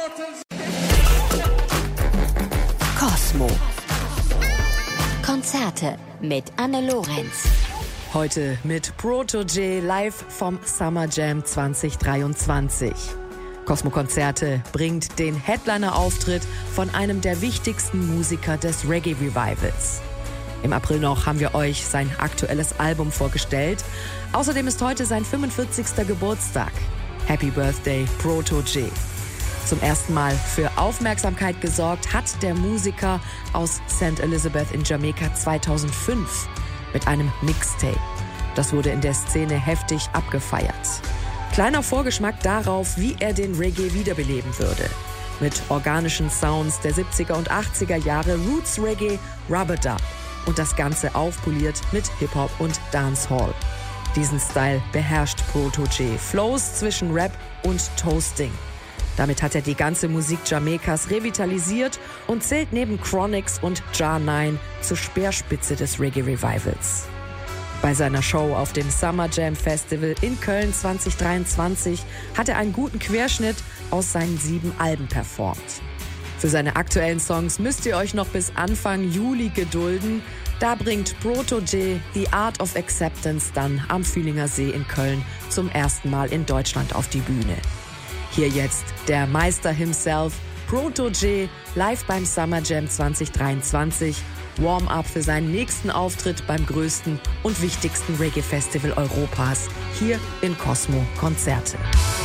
Kosmo. Konzerte mit Anne Lorenz. Heute mit Protoje live vom Summer Jam 2023. Kosmo Konzerte bringt den Headliner-Auftritt von einem der wichtigsten Musiker des Reggae-Revivals. Im April noch haben wir euch sein aktuelles Album vorgestellt. Außerdem ist heute sein 45. Geburtstag. Happy Birthday, Protoje. Zum ersten Mal für Aufmerksamkeit gesorgt hat der Musiker aus St. Elizabeth in Jamaika 2005 mit einem Mixtape. Das wurde in der Szene heftig abgefeiert. Kleiner Vorgeschmack darauf, wie er den Reggae wiederbeleben würde. Mit organischen Sounds der 70er und 80er Jahre, Roots Reggae, Rub-a-Dub und das Ganze aufpoliert mit Hip-Hop und Dancehall. Diesen Style beherrscht Protoje. Flows zwischen Rap und Toasting. Damit hat er die ganze Musik Jamaikas revitalisiert und zählt neben Chronixx und Jah 9 zur Speerspitze des Reggae-Revivals. Bei seiner Show auf dem Summer Jam Festival in Köln 2023 hat er einen guten Querschnitt aus seinen 7 Alben performt. Für seine aktuellen Songs müsst ihr euch noch bis Anfang Juli gedulden. Da bringt Protoje The Art of Acceptance dann am Fühlinger See in Köln zum ersten Mal in Deutschland auf die Bühne. Hier jetzt der Meister himself, Protoje, live beim Summer Jam 2023. Warm-up für seinen nächsten Auftritt beim größten und wichtigsten Reggae-Festival Europas, hier in Kosmo Konzerte.